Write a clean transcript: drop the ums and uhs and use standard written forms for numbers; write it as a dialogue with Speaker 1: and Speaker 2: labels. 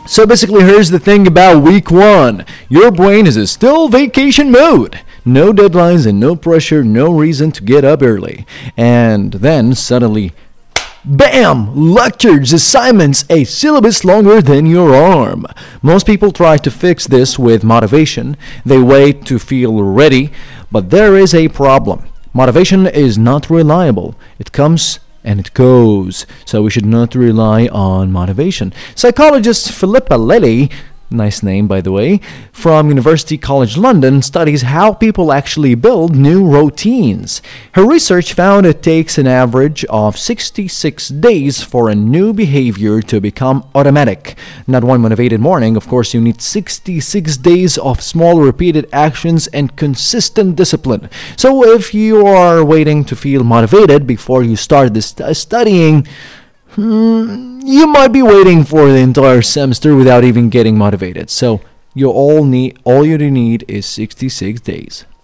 Speaker 1: So basically, here's the thing about week one. Your brain is still vacation mode. No deadlines and no pressure, no reason to get up early. And then suddenly, bam! Lectures, assignments, a syllabus longer than your arm. Most people try to fix this with motivation. They wait to feel ready, but there is a problem. Motivation is not reliable. It comes and it goes, so we should not rely on motivation. Psychologist Philippa Lilly, nice name by the way, from University College London, studies how people actually build new routines. Her research found it takes an average of 66 days for a new behavior to become automatic. Not one motivated morning, of course. You need 66 days of small repeated actions and consistent discipline. So if you are waiting to feel motivated before you start this studying, you might be waiting for the entire semester without even getting motivated. So all you need is 66 days.